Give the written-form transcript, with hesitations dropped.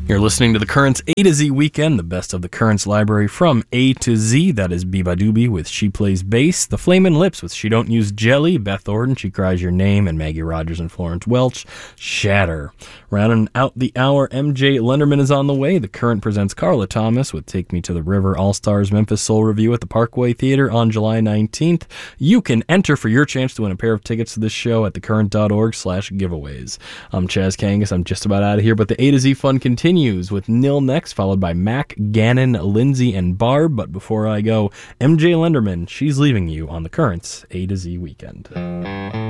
You're listening to the Currents A to Z Weekend, the best of the Currents library from A to Z. That is Biba Doobie with She Plays Bass, The Flamin' Lips with She Don't Use Jelly, Beth Orton, She Cries Your Name, and Maggie Rogers and Florence Welch, Shatter. Rounding out the hour, MJ Lenderman is on the way. The Current presents Carla Thomas with Take Me to the River All-Stars Memphis Soul Review at the Parkway Theater on July 19th. You can enter for your chance to win a pair of tickets to this show at thecurrent.org/giveaways. I'm Chaz Kangas. I'm just about out of here, but the A to Z fun continues with Nil next, followed by Mac, Gannon, Lindsay, and Barb. But before I go, MJ Lenderman, she's leaving you on the Currents A to Z Weekend.